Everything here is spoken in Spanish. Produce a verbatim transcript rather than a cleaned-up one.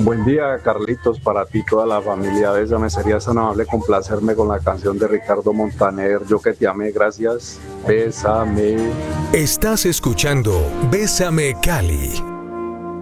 Buen día, Carlitos, para ti, toda la familia. Bésame, serías tan amable complacerme con la canción de Ricardo Montaner, Yo que te amé, gracias. Bésame. Estás escuchando Bésame Cali.